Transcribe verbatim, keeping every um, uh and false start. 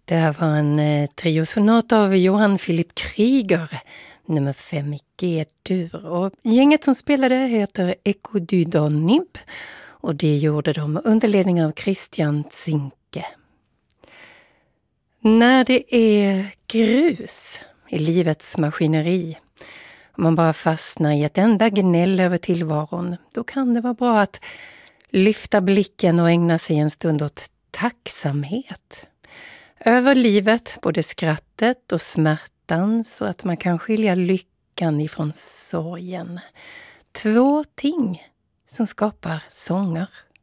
Det här var en eh, triosonat av Johann Philipp Krieger, nummer fem i G-dur. Och gänget som spelade heter Echo du Danube och det gjorde de under ledning av Christian Zinke. När det är grus i livets maskineri, om man bara fastnar i ett enda gnäll över tillvaron, då kan det vara bra att lyfta blicken och ägna sig en stund åt tacksamhet. Över livet, både skrattet och smärtan, så att man kan skilja lyckan ifrån sorgen. Två ting som skapar sånger.